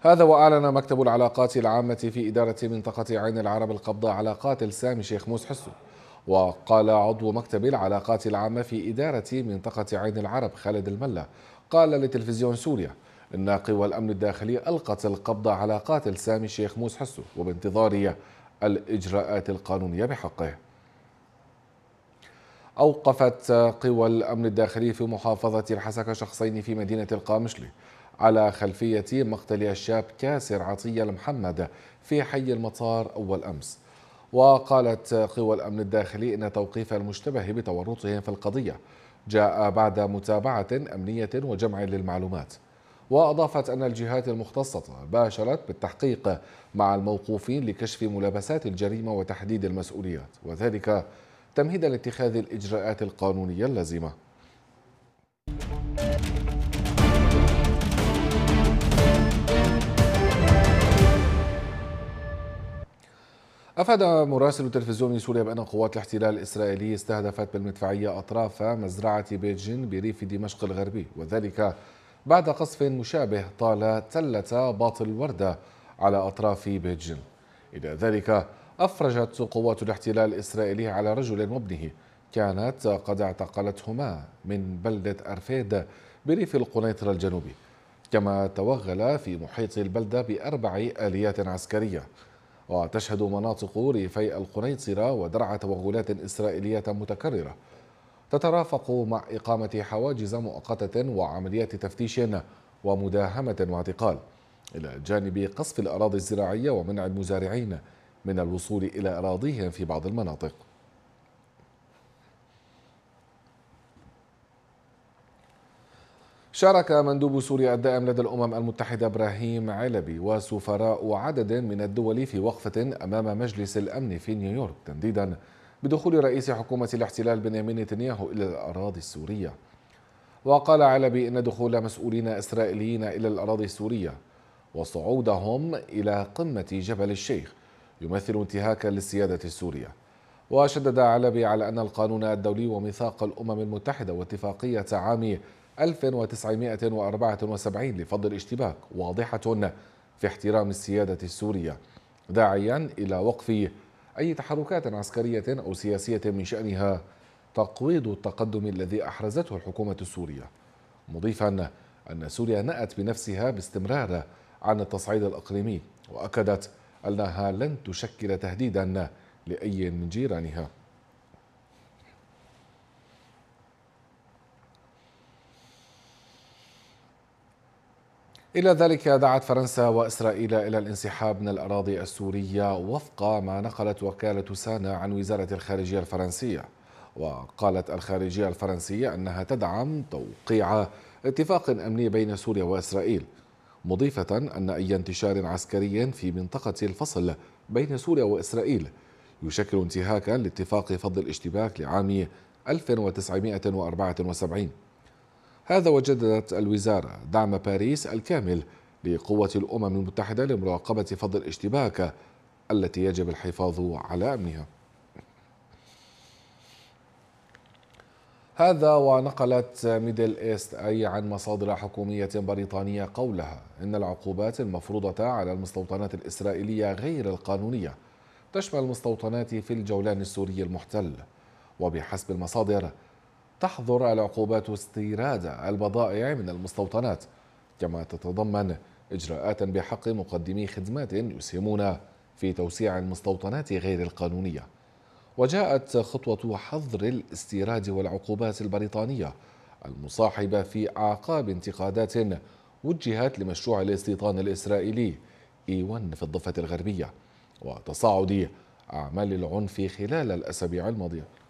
هذا وأعلن مكتب العلاقات العامة في إدارة منطقة عين العرب القبض على قاتل سامي شيخ موس حسو. وقال عضو مكتب العلاقات العامة في إدارة منطقة عين العرب خالد الملا قال لتلفزيون سوريا إن قوى الأمن الداخلي ألقت القبض على قاتل سامي شيخ موس حسو وبانتظار الإجراءات القانونية بحقه. أوقفت قوى الأمن الداخلي في محافظة الحسكة شخصين في مدينة القامشلي على خلفية مقتل الشاب كاسر عطية المحمد في حي المطار أول أمس. وقالت قوى الأمن الداخلي إن توقيف المشتبه بتورطهم في القضية جاء بعد متابعة أمنية وجمع للمعلومات. وأضافت أن الجهات المختصة باشرت بالتحقيق مع الموقوفين لكشف ملابسات الجريمة وتحديد المسؤوليات، وذلك تمهيدا لاتخاذ الإجراءات القانونية اللازمة. أفاد مراسل تلفزيون سوريا بأن قوات الاحتلال الإسرائيلي استهدفت بالمدفعية أطراف مزرعة بيجين بريف دمشق الغربي، وذلك بعد قصف مشابه طال تلة باطل وردة على أطراف بيجين. إلى ذلك أفرجت قوات الاحتلال الإسرائيلي على رجل وابنه كانت قد اعتقلتهما من بلدة أرفيد بريف القنيطرة الجنوبي، كما توغل في محيط البلدة ب4 آليات عسكرية. وتشهد مناطق ريفي القنيطرة ودرعا توغلات إسرائيلية متكررة تترافق مع إقامة حواجز مؤقتة وعمليات تفتيش ومداهمة واعتقال، إلى جانب قصف الأراضي الزراعية ومنع المزارعين من الوصول إلى أراضيهم في بعض المناطق. شارك مندوب سوريا الدائم لدى الأمم المتحدة إبراهيم علبي وسفراء عدد من الدول في وقفة أمام مجلس الأمن في نيويورك تنديدا بدخول رئيس حكومة الاحتلال بنيامين نتنياهو إلى الأراضي السورية. وقال علبي إن دخول مسؤولين إسرائيليين إلى الأراضي السورية وصعودهم إلى قمة جبل الشيخ يمثل انتهاكا للسيادة السورية. وشدد علبي على أن القانون الدولي وميثاق الأمم المتحدة واتفاقية عام 1974 لفض الاشتباك واضحة في احترام السيادة السورية، داعيا إلى وقف أي تحركات عسكرية أو سياسية من شأنها تقويض التقدم الذي أحرزته الحكومة السورية، مضيفا أن سوريا نأت بنفسها باستمرار عن التصعيد الإقليمي، وأكدت أنها لن تشكل تهديدا لأي من جيرانها. إلى ذلك دعت فرنسا وإسرائيل إلى الانسحاب من الأراضي السورية وفق ما نقلت وكالة سانا عن وزارة الخارجية الفرنسية. وقالت الخارجية الفرنسية أنها تدعم توقيع اتفاق أمني بين سوريا وإسرائيل، مضيفة أن أي انتشار عسكري في منطقة الفصل بين سوريا وإسرائيل يشكل انتهاكا لاتفاق فض الاشتباك لعام 1974. هذا وجددت الوزارة دعم باريس الكامل لقوة الأمم المتحدة لمراقبة فض الاشتباك التي يجب الحفاظ على أمنها. هذا ونقلت ميدل إيست أي عن مصادر حكومية بريطانية قولها إن العقوبات المفروضة على المستوطنات الإسرائيلية غير القانونية تشمل المستوطنات في الجولان السوري المحتل، وبحسب المصادر تحظر العقوبات استيراد البضائع من المستوطنات، كما تتضمن إجراءات بحق مقدمي خدمات يسهمون في توسيع المستوطنات غير القانونية. وجاءت خطوة حظر الاستيراد والعقوبات البريطانية المصاحبة في أعقاب انتقادات وجهت لمشروع الاستيطان الإسرائيلي E1 في الضفة الغربية وتصاعد أعمال العنف خلال الأسابيع الماضية.